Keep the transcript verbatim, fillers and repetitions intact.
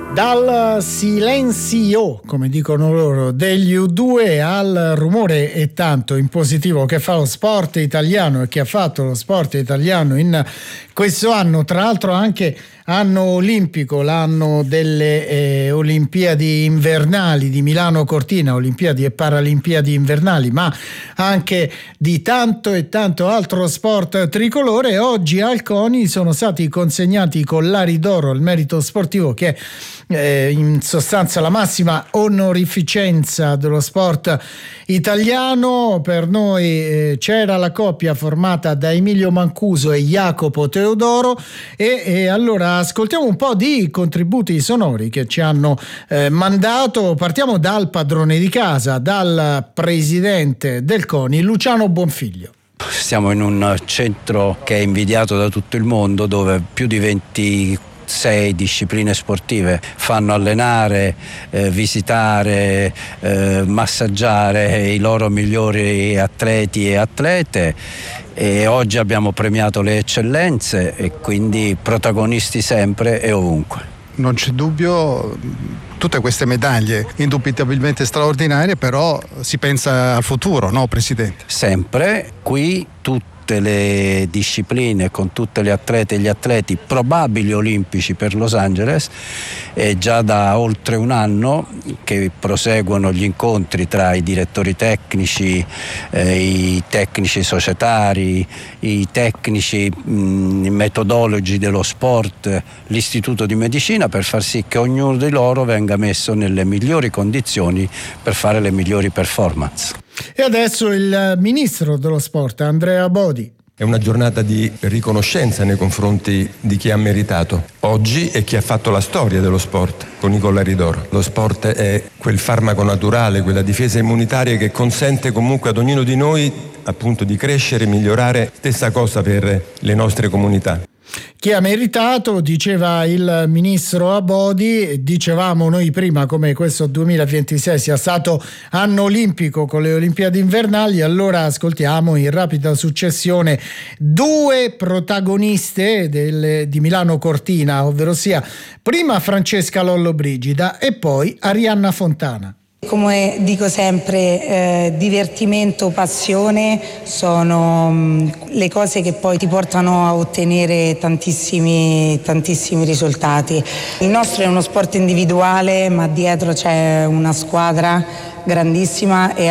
Dal silenzio, come dicono loro, degli U due al rumore e tanto in positivo che fa lo sport italiano e che ha fatto lo sport italiano in questo anno, tra l'altro anche anno olimpico, l'anno delle eh, Olimpiadi invernali di Milano Cortina, Olimpiadi e Paralimpiadi invernali, ma anche di tanto e tanto altro sport tricolore. Oggi al CONI sono stati consegnati i collari d'oro al merito sportivo, che è eh, in sostanza la massima onorificenza dello sport italiano. Per noi eh, c'era la coppia formata da Emilio Mancuso e Jacopo Teodoro e, e allora ascoltiamo un po' di contributi sonori che ci hanno eh, mandato. Partiamo dal padrone di casa, dal presidente del CONI, Luciano Bonfiglio. Siamo in un centro che è invidiato da tutto il mondo, dove più di ventisei discipline sportive fanno allenare, eh, visitare, eh, massaggiare i loro migliori atleti e atlete, e oggi abbiamo premiato le eccellenze e quindi protagonisti sempre e ovunque. Non c'è dubbio, tutte queste medaglie indubitabilmente straordinarie, però si pensa al futuro, no Presidente? Sempre qui tutti le discipline, con tutte le atlete e gli atleti probabili olimpici per Los Angeles, e già da oltre un anno che proseguono gli incontri tra i direttori tecnici, eh, i tecnici societari, i tecnici mh, metodologi dello sport, l'istituto di medicina, per far sì che ognuno di loro venga messo nelle migliori condizioni per fare le migliori performance. E adesso il ministro dello sport, Andrea Bodi. È una giornata di riconoscenza nei confronti di chi ha meritato oggi e chi ha fatto la storia dello sport con i collari d'oro. Lo sport è quel farmaco naturale, quella difesa immunitaria che consente comunque ad ognuno di noi appunto di crescere, migliorare. Stessa cosa per le nostre comunità. Chi ha meritato, diceva il ministro Abodi. Dicevamo noi prima come questo duemilaventisei sia stato anno olimpico con le Olimpiadi invernali. Allora ascoltiamo in rapida successione due protagoniste del, di Milano Cortina, ovvero sia prima Francesca Lollobrigida e poi Arianna Fontana. Come dico sempre, eh, divertimento, passione sono mh, le cose che poi ti portano a ottenere tantissimi, tantissimi risultati. Il nostro è uno sport individuale, ma dietro c'è una squadra grandissima e